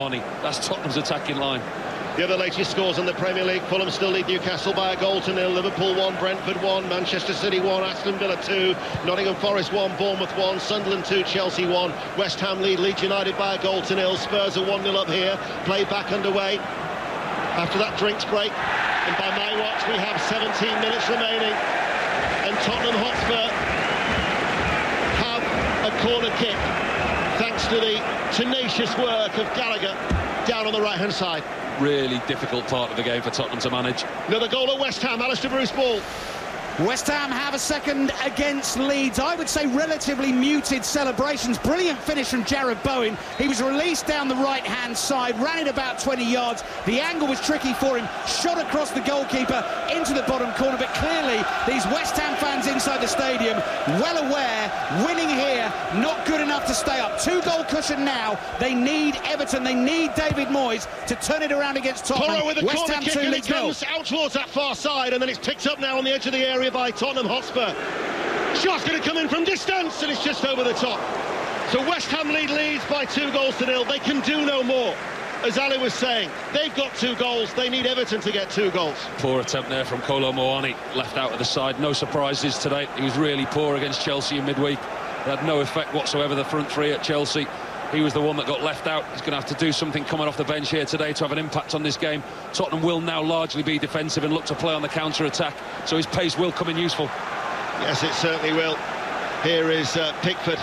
That's Tottenham's attacking line. The other latest scores in the Premier League: Fulham still lead Newcastle by a goal to nil. Liverpool 1, Brentford 1, Manchester City 1, Aston Villa 2, Nottingham Forest 1, Bournemouth 1, Sunderland 2, Chelsea 1. West Ham lead Leeds United by a goal to nil. Spurs are 1-0 up here. Play back underway after that drinks break. And by my watch, we have 17 minutes remaining. And Tottenham Hotspur have a corner kick, thanks to the tenacious work of Gallagher down on the right-hand side. Really difficult part of the game for Tottenham to manage. Another goal at West Ham. Alistair Bruce ball. West Ham have a second against Leeds. I would say relatively muted celebrations. Brilliant finish from Jarrod Bowen. He was released down the right-hand side, ran it about 20 yards. The angle was tricky for him. Shot across the goalkeeper into the bottom corner. But clearly, these West Ham fans inside the stadium, well aware, winning here, not good enough to stay up. 2-goal cushion now. They need Everton. They need David Moyes to turn it around against Tottenham. Porro with the West corner Ham kick, 2, and it Leeds 0. comes out towards that far side, and then it's picked up now on the edge of the area by Tottenham Hotspur. Shot's going to come in from distance, and it's just over the top. So West Ham lead Leeds by 2 goals to nil. They can do no more. As Ali was saying, they've got 2 goals. They need Everton to get 2 goals. Poor attempt there from Kolo Muani, left out of the side. No surprises today. He was really poor against Chelsea in midweek. It had no effect whatsoever, the front three at Chelsea. He was the one that got left out. He's going to have to do something coming off the bench here today to have an impact on this game. Tottenham will now largely be defensive and look to play on the counter-attack, so his pace will come in useful. Yes, it certainly will. Here is Pickford.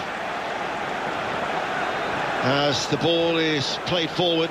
As the ball is played forward.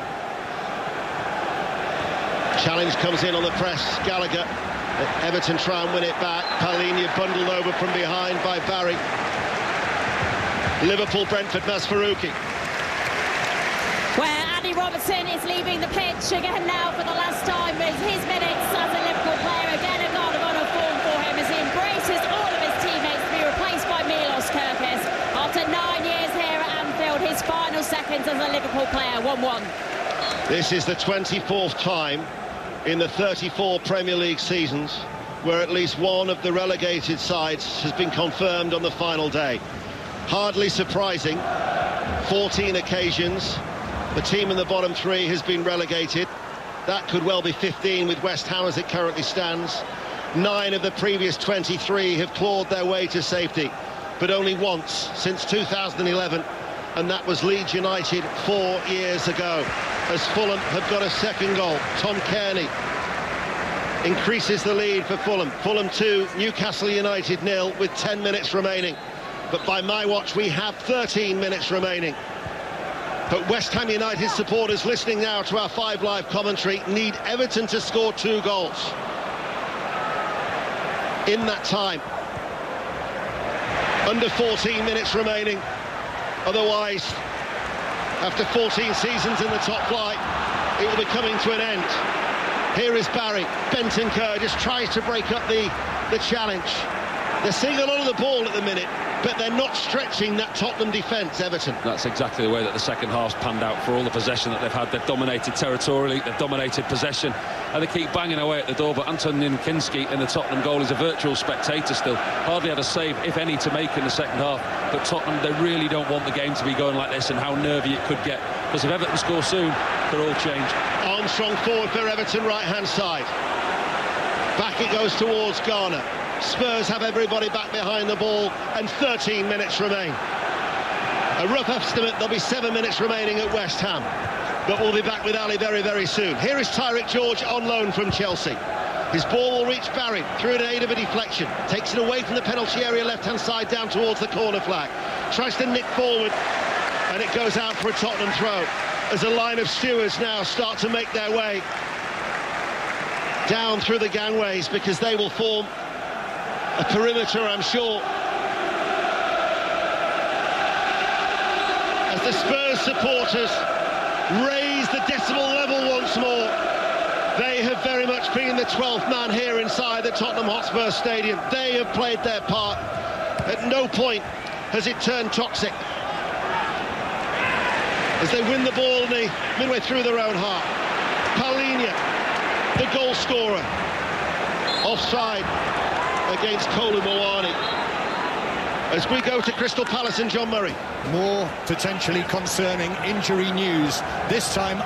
Challenge comes in on the press. Gallagher. Everton try and win it back. Palhinha bundled over from behind by Barry. Liverpool, Brentford, Masfarouki. Where Andy Robertson is leaving the pitch again now for the last time as his minutes as a Liverpool player. Again, a guard of honour form for him as he embraces all of his teammates to be replaced by Milos Kerkez. After 9 years here at Anfield, his final seconds as a Liverpool player, 1-1. This is the 24th time in the 34 Premier League seasons where at least one of the relegated sides has been confirmed on the final day. Hardly surprising. 14 occasions. The team in the bottom 3 has been relegated. That could well be 15 with West Ham as it currently stands. 9 of the previous 23 have clawed their way to safety, but only once since 2011, and that was Leeds United 4 years ago, as Fulham have got a second goal. Tom Kearney increases the lead for Fulham. Fulham 2, Newcastle United 0 with 10 minutes remaining. But by my watch, we have 13 minutes remaining. But West Ham United supporters listening now to our 5 Live commentary need Everton to score 2 goals in that time. Under 14 minutes remaining. Otherwise, after 14 seasons in the top flight, it will be coming to an end. Here is Barry. Bentancur just tries to break up the challenge. They're seeing a lot of the ball at the minute, but they're not stretching that Tottenham defence, Everton. That's exactly the way that the second half's panned out for all the possession that they've had. They've dominated territorially, they've dominated possession, and they keep banging away at the door. But Antonin Kinski in the Tottenham goal is a virtual spectator still. Hardly had a save, if any, to make in the second half. But Tottenham, they really don't want the game to be going like this, and how nervy it could get. Because if Everton score soon, they're all changed. Armstrong forward for Everton, right-hand side. Back it goes towards Garner. Spurs have everybody back behind the ball, and 13 minutes remain. A rough estimate, there'll be 7 minutes remaining at West Ham. But we'll be back with Ali very, very soon. Here is Tyreek George on loan from Chelsea. His ball will reach Barry through an aid of a deflection. Takes it away from the penalty area, left-hand side, down towards the corner flag. Tries to nick forward, and it goes out for a Tottenham throw. As a line of stewards now start to make their way down through the gangways, because they will form a perimeter, I'm sure. As the Spurs supporters raise the decibel level once more, they have very much been the 12th man here inside the Tottenham Hotspur Stadium. They have played their part. At no point has it turned toxic, as they win the ball midway through their own half. Palhinha, the goal scorer, offside against Kolo Muani. as we go to Crystal Palace and John Murray. More potentially concerning injury news, this time